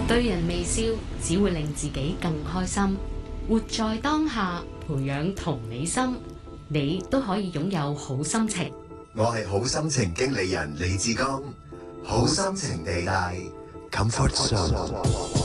對人微笑只會令自己更開心。活在當下，培養同理心，你都可以擁有好心情。 我係好心情經理人李志剛，好心情地帶 Comfort Zone。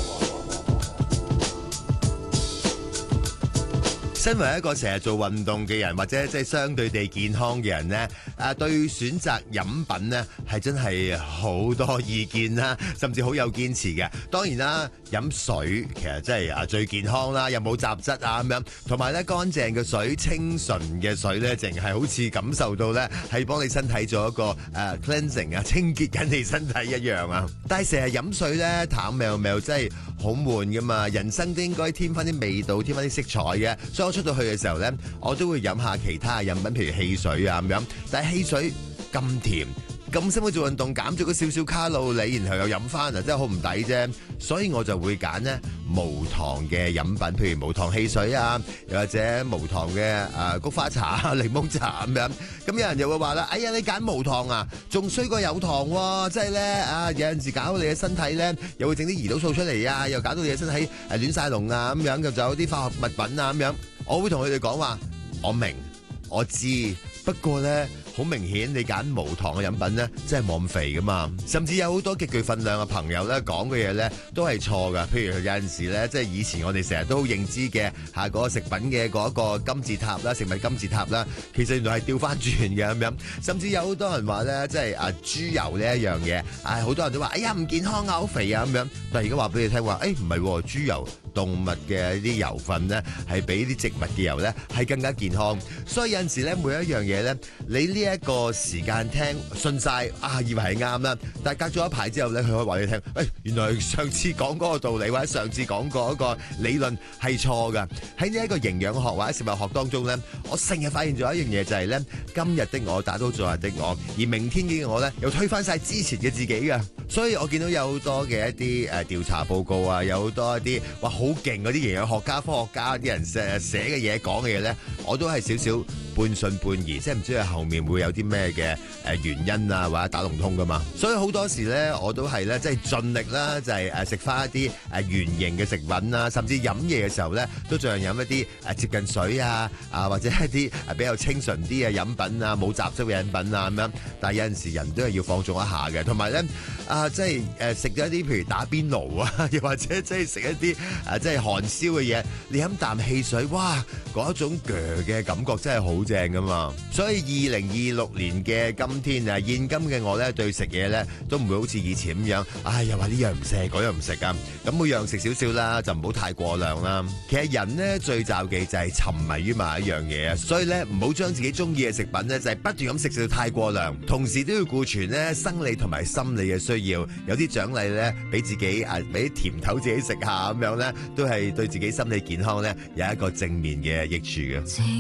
身為一個成日做運動嘅人，或者即係相對地健康嘅人呢，對選擇飲品呢係真係好多意見啦，甚至好有堅持嘅。當然啦，飲水其實真係最健康啦，又冇雜質啊咁樣，同埋咧乾淨嘅水、清純嘅水咧，淨係好似感受到咧係幫你身體做一個cleansing 啊，清潔緊你身體一樣啊。但係成日飲水咧，淡喵喵真係好悶噶嘛，人生都應該添翻啲味道，添翻啲色彩嘅。所以我出到去嘅時候咧，我都會飲下其他嘅飲品，譬如汽水啊咁樣。但係汽水咁甜，咁辛苦做運動，減咗嗰少少卡路里，然後又飲翻啊，真係好唔抵啫。所以我就會揀呢無糖嘅飲品，譬如無糖汽水啊，又或者無糖嘅菊花茶、檸檬茶咁樣。咁有人又會話啦，哎呀，你揀無糖啊，仲衰過有糖喎，即係咧有陣時搞到你嘅身體咧，又會整啲胰島素出嚟啊，又搞到你嘅身體亂晒龍啊咁樣，就有啲化學物品啊咁樣。我會同佢哋講話，我明我知，不過咧好明顯你揀無糖嘅飲品咧，真係冇咁肥噶嘛。甚至有好多極具分量嘅朋友咧講嘅嘢咧都係錯噶。譬如有陣時咧，即係以前我哋成日都好認知嘅嗰個食品嘅嗰個金字塔啦，食物金字塔啦，其實原來係調翻轉嘅咁樣。甚至有好多人話咧，即係豬油呢一樣嘢，好多人都話哎呀唔健康啊，好肥啊咁樣。但係而家話俾你聽話，唔係豬油。動物嘅啲油分呢，係比啲植物嘅油呢係更加健康。所以有陣時呢，每一樣嘢呢，你呢一個時間聽信晒以為係啱啦，但係隔咗一排之後呢，佢可以話你聽，原來上次講嗰個道理或者上次講過一個理論係錯㗎。喺呢一個營養學或者食物學當中呢，我成日發現咗一樣嘢就係呢：今日的我打倒昨日的我，而明天嘅我呢，又推翻晒之前嘅自己㗎。所以我見到有好多嘅一啲調查報告啊，有好多一啲話好勁嗰啲營養學家、科學家啲人寫嘅嘢、講嘅嘢咧，我都係少少半信半疑，即係唔知佢後面會有啲咩嘅原因啊，或者打龍通噶嘛。所以好多時咧，我都係咧即係盡力啦，就係食翻一啲原型嘅食品啊，甚至飲嘢嘅時候咧，都盡量飲一啲接近水啊或者一啲比較清純啲嘅飲品啊，冇雜質嘅飲品啊咁樣。但係有陣時人都係要放縱一下嘅，同埋咧即係食咗一啲譬如打邊爐啊，又或者即係食一啲即係韓燒嘅嘢，你飲啖汽水，哇嗰種嘅感覺真係好正噶嘛。所以2026年嘅今天現今嘅我咧對食嘢咧都唔會好似以前咁樣，又話呢樣唔食嗰樣唔食啊。咁每樣食少少啦，就唔好太過量啦。其實人呢，最罩忌就係沉迷於某一樣嘢啊，所以咧唔好將自己中意嘅食品咧就係不斷咁食到太過量，同時都要顧全咧生理同埋心理嘅需要，有啲獎勵咧俾自己俾啲甜頭自己食下咁樣咧，都係對自己心理健康咧有一個正面嘅益處嘅。